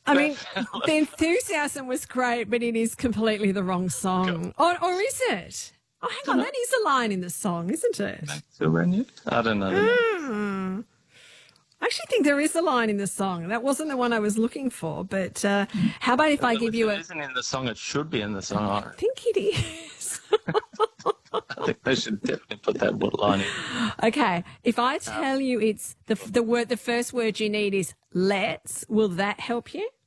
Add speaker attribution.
Speaker 1: I mean, the enthusiasm was great, but it is completely the wrong song. Or is it? Oh, hang on, that is a line in the song, isn't it?
Speaker 2: I don't know.
Speaker 1: I actually think there is a line in the song. That wasn't the one I was looking for, but how about if I give you
Speaker 2: If it isn't in the song, it should be in the song.
Speaker 1: I think it is.
Speaker 2: I think they should definitely put that line in.
Speaker 1: Okay, if I tell you it's the first word you need is let's, will that help you?